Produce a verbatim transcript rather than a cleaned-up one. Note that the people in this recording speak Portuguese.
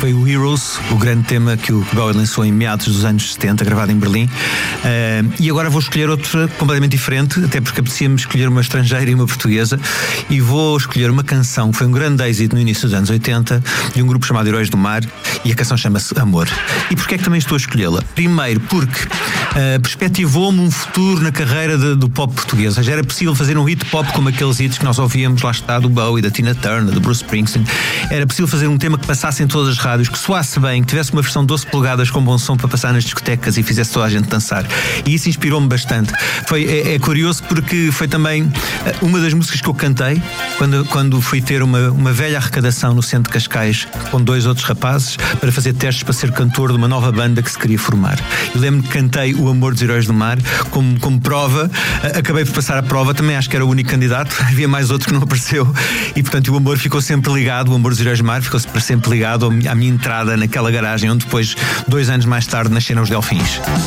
foi o Heroes, o grande tema que o Bowie lançou em meados dos anos setenta, gravado em Berlim. Uh, e agora vou escolher outra completamente diferente, até porque apetecia-me escolher uma estrangeira e uma portuguesa, e vou escolher uma canção que foi um grande êxito no início dos anos oitenta, de um grupo chamado Heróis do Mar, e a canção chama-se Amor. E porquê é que também estou a escolhê-la? Primeiro, porque uh, perspectivou-me um futuro na carreira de, do pop português. Ou seja, era possível fazer um hit pop como aqueles hits que nós ouvíamos, lá está, do Bowie, da Tina Turner, do Bruce Springsteen. Era possível fazer um tema que passasse em todas as rádios, que soasse bem, que tivesse uma versão doze polegadas com bom som para passar nas discotecas e fizesse toda a gente dançar. E isso inspirou-me bastante. Foi, é, é curioso porque foi também uma das músicas que eu cantei quando, quando fui ter uma, uma velha arrecadação no centro de Cascais com dois outros rapazes para fazer testes para ser cantor de uma nova banda que se queria formar. Eu lembro que cantei O Amor dos Heróis do Mar como, como prova. Acabei por passar a prova, também acho que era o único candidato, havia mais outro que não apareceu, e portanto o amor ficou sempre ligado, o Amor dos Heróis do Mar ficou sempre ligado à minha entrada naquela garagem onde depois, dois anos mais tarde, nasceram os Delfins.